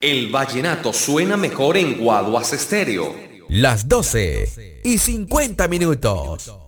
El vallenato suena mejor en Guaduas Estéreo. Las 12:50.